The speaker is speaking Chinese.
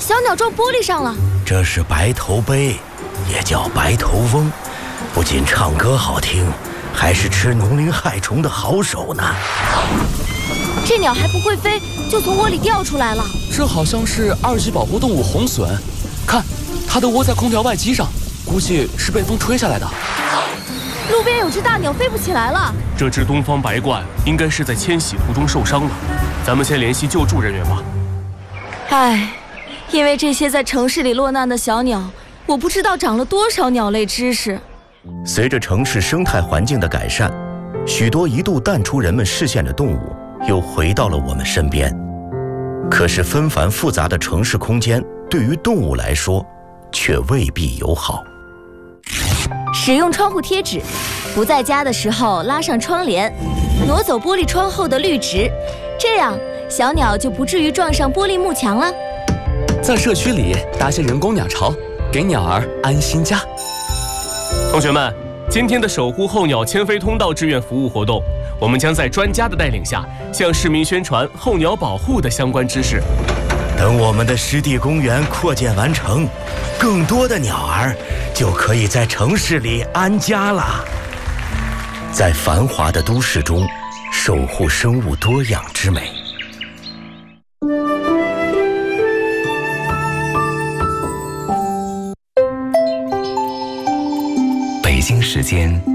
小鸟撞玻璃上了。 这是白头鹎，也叫白头翁，不仅唱歌好听，还是吃农林害虫的好手呢。 这鸟还不会飞，就从窝里掉出来了。 这好像是2级保护动物红隼，看，它的窝在空调外机上，估计是被风吹下来的。 路边有只大鸟飞不起来了。 这只东方白鹳应该是在迁徙途中受伤了，咱们先联系救助人员吧。 唉，因为这些在城市里落难的小鸟，我不知道长了多少鸟类知识。 随着城市生态环境的改善，许多一度淡出人们视线的动物又回到了我们身边。可是纷繁复杂的城市空间对于动物来说却未必友好。 使用窗户贴纸，不在家的时候拉上窗帘，挪走玻璃窗后的绿植，这样小鸟就不至于撞上玻璃幕墙了。 在社区里搭些人工鸟巢，给鸟儿安心家。 同学们，今天的守护候鸟迁飞通道志愿服务活动，我们将在专家的带领下，向市民宣传候鸟保护的相关知识。 等我们的湿地公园扩建完成，更多的鸟儿就可以在城市里安家了。在繁华的都市中，守护生物多样之美。 北京时间